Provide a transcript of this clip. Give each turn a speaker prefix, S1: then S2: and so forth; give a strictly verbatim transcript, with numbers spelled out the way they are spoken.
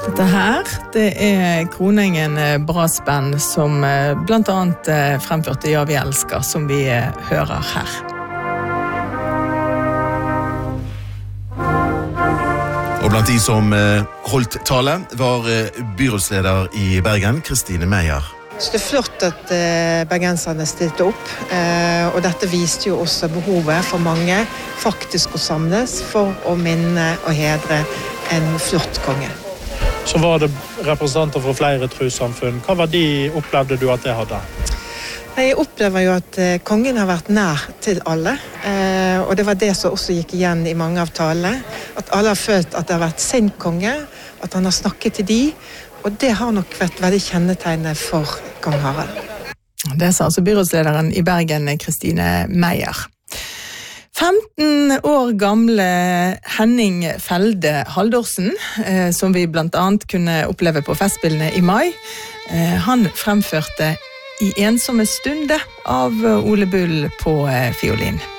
S1: Dette her, det er Kroningen Brassband som blant annet fremførte Ja, vi elsker, som vi hører her.
S2: Og blant de som holdt tale var byrådsleder i Bergen, Kristine Meyer.
S3: Så det er flott at bergenserne stilte opp, og dette viste jo også behovet for mange faktisk å samles for å minne og hedre en flott konge.
S4: Så var det representanter fra flere trossamfunn. Hva var de opplevde du at det hadde?
S3: Jeg opplever jo at kongen har vært nær til alle, og det var det som også gikk igjen i mange av talene. At alle har følt at det har vært sin konge, at han har snakket til de, og det har nok vært veldig kjennetegnet for kong Harald.
S1: Det sa altså byrådslederen i Bergen, Kristine Meyer. femten år gamle Henning Felde Haldorsen, eh, som vi blant annet kunne oppleve på festspillene i mai, eh, han fremførte I ensomme stunde av Ole Bull på eh, fiolin.